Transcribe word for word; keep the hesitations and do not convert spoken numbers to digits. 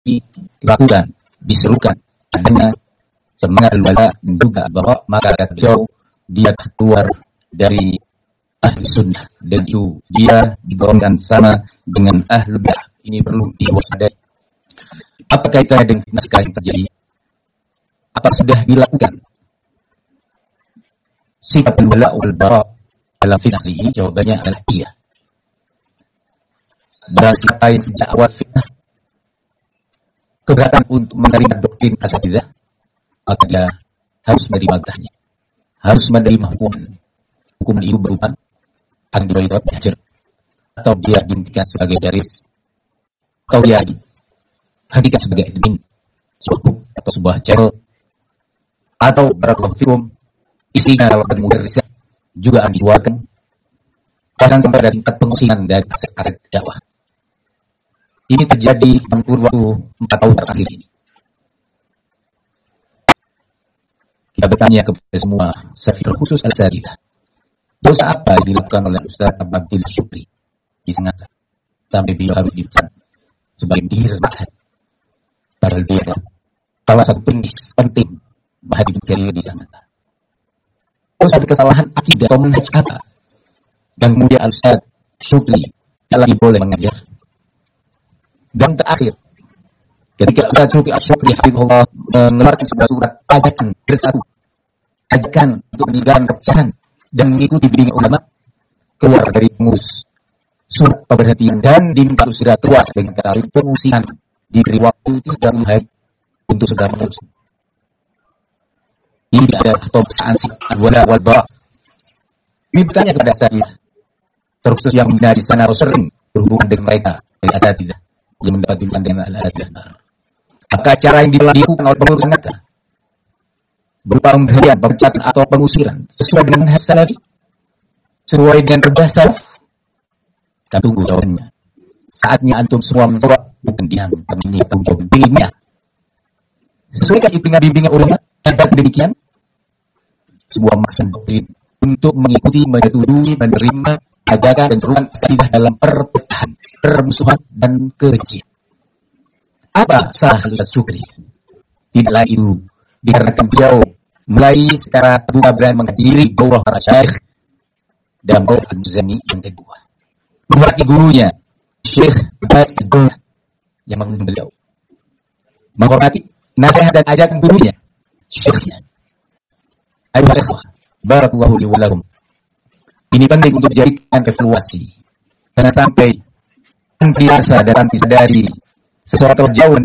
dilakukan, diserukan adanya semangat wala menduga bahwa maka kata beliau dia keluar dari ahli sunnah dan itu dia digolongkan sama dengan ahli bid'ah. Ini perlu diwaspadai. Apa kaitannya dengan fitnah sekarang yang terjadi? Apa sudah dilakukan sifat wala wal bara dalam fitnah ini? Jawabannya adalah iya. Dan siapa yang sejak awal fitnah keberatan untuk menerima doktrin asatidzah, maka dia harus menerima getahnya, harus menerima hukuman. Hukuman itu berupa akan diwajibkan dihajar, atau dia dihentikan sebagai garis, atau dia dihentikan sebagai admin sebuah grup atau sebuah channel, atau barakallahu fikum isinya kalau mudarrisah juga akan dikeluarkan, bahkan sampai dari tingkat pengusiran dari aset-aset dakwah. Ini terjadi dalam kurun waktu empat tahun terakhir ini. Kita bertanya kepada semua secara khusus al-Asatidzah, dosa apa yang dilakukan oleh Ustaz Abdul Syukri di Sangatta sampai beliau harus dipecat sebagai pendiri ma'had, padahal dia adalah salah satu pendis penting Ma'had Ibnu Katsir di Sangatta. Dosa kesalahan akidah atau manhaj apa dan kemudian Ustaz Syukri tidak lagi boleh mengajar. Dan terakhir, ketika Ustaz Syukri Asy-Syukri hafizahullah mengeluarkan sebuah surat ajakan bersatu, ajakan untuk meninggalkan perpecahan dan mengikuti bimbingan ulama, keluar dari pengurus, surat pemberhentian dan diminta segera keluar dengan kata pengusiran, diberi waktu tiga puluh hari untuk segera mengurus. Ini ada pembesaran sifat wala wal bara. Ini bertanya kepada saya, terkhusus yang menjadi sana atau sering berhubungan dengan mereka dari asatidzah yang mendapat julukan dengan al-asatidzah. Maka cara yang dilakukan oleh pengurus Sangatta berupa pemberhentian, pemecatan atau pengusiran sesuai dengan manhaj salafi, sesuai dengan redah salaf. Kita tunggu jawabannya. Saatnya antum semua menjawab, bukan diam, kami ini tanggung jawab bimbingnya. Sesuaikan itu dengan bimbingan ulama. Dan demikian sebuah maksud doktrin untuk mengikuti, menyetujui, menerima ajakan dan seruan asatidzah dalam perpecahan, permusuhan dan kebencian. Apa salah Ustaz Syukri? Tidak lain itu dikarenakan beliau mulai secara terbuka berani menghadiri daurah para syaikh dalam daurah Al-Muzani yang kedua, menghormati gurunya Syekh Bas yang mengundang beliau, menghormati nasihat dan ajakan gurunya Syekhnya. Ayo ikhwah, barakallahu li wa lakum. Ini penting untuk dijadikan evaluasi. Jangan sampai terbiasa dan disadari sesuatu jauh